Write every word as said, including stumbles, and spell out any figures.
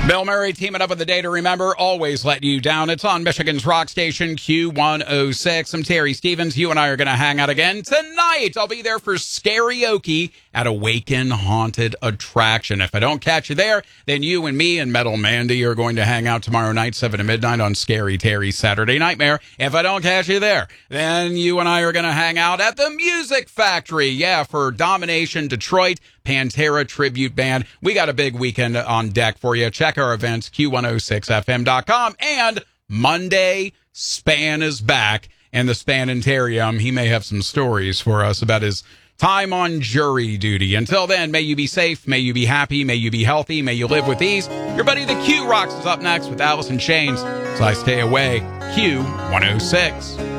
Bill Murray teaming up with the day to remember, always let you down. It's on Michigan's rock station, Q one oh six. I'm Terry Stevens. You and I are going to hang out again tonight. I'll be there for Scarioke at Awaken Haunted Attraction. If I don't catch you there, then you and me and Metal Mandy are going to hang out tomorrow night, seven to midnight on Scary Terry's Saturday Nightmare. If I don't catch you there, then you and I are going to hang out at the Music Factory. Yeah, for Domination Detroit, Pantera Tribute Band. We got a big weekend on deck for you. Check our events, Q one oh six F M dot com. And Monday, Span is back. And the Spanitarium, he may have some stories for us about his time on jury duty. Until then, may you be safe, may you be happy, may you be healthy, may you live with ease. Your buddy the Q Rocks is up next with Alice in Chains. So I stay away, Q one oh six.